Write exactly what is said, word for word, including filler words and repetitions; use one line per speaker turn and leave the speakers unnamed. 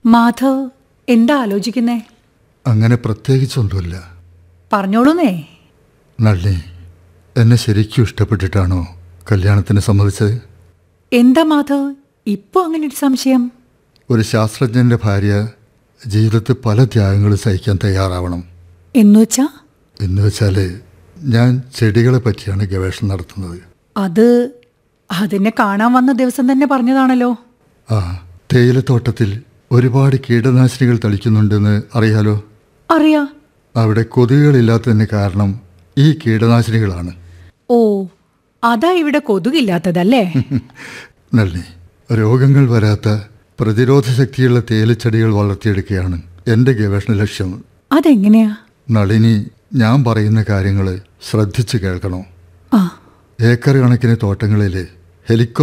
മാധവ് എന്താ ആലോചിക്കുന്നേ?
അങ്ങനെ പ്രത്യേകിച്ചൊന്നുമില്ല.
പറഞ്ഞോളൂന്നേ.
നളിനി, എന്നെ ശരിക്കും ഇഷ്ടപ്പെട്ടിട്ടാണോ കല്യാണത്തിന് സമ്മതിച്ചത്?
എന്താ മാധവ് ഇപ്പൊ അങ്ങനെ ഒരു സംശയം?
ഒരു ശാസ്ത്രജ്ഞൻ്റെ ഭാര്യ ജീവിതത്തിൽ പല ത്യാഗങ്ങളും സഹിക്കാൻ തയ്യാറാവണം.
എന്നുവെച്ചാ?
എന്ന് വെച്ചാൽ ഞാൻ ചെടികളെ പറ്റിയാണ് ഗവേഷണം നടത്തുന്നത്.
അത് അതിനെ കാണാൻ വന്ന ദിവസം തന്നെ പറഞ്ഞതാണല്ലോ.
ആ, തേയിലത്തോട്ടത്തിൽ ഒരുപാട് കീടനാശിനികൾ തളിക്കുന്നുണ്ടെന്ന് അറിയാലോ?
അറിയാ.
അവിടെ കൊതുകുകളില്ലാത്തതിന് കാരണം ഈ കീടനാശിനികളാണ്.
ഓ, അതാ ഇവിടെ കൊതുകില്ലാത്തതല്ലേ?
നളിനി, രോഗങ്ങൾ വരാത്ത പ്രതിരോധ ശക്തിയുള്ള തേയിലച്ചെടികൾ വളർത്തിയെടുക്കുകയാണ് എൻ്റെ ഗവേഷണ ലക്ഷ്യം.
അതെങ്ങനെയാ?
നളിനി, ഞാൻ പറയുന്ന കാര്യങ്ങൾ ശ്രദ്ധിച്ച് കേൾക്കണോ?
ആ.
ഏക്കർ കണക്കിന് തോട്ടങ്ങളിൽ ഹെലികോപ്റ്റർ